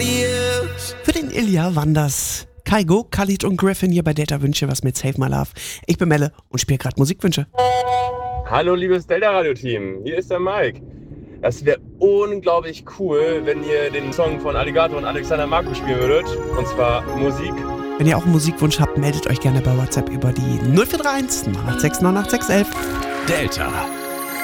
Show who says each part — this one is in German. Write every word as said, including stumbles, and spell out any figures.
Speaker 1: somebody else.
Speaker 2: Für den Ilja waren das Kaigo, Khalid und Griffin hier bei Delta Wünsche was mit Save My Love. Ich bin Melle und spiele gerade Musikwünsche.
Speaker 3: Hallo liebes Delta-Radio-Team, hier ist der Mike. Das wäre unglaublich cool, wenn ihr den Song von Alligator und Alexander Marco spielen würdet. Und zwar Musik.
Speaker 2: Wenn ihr auch einen Musikwunsch habt, meldet euch gerne bei WhatsApp über die null vier drei eins neun acht sechs neun acht sechs eins eins.
Speaker 4: Delta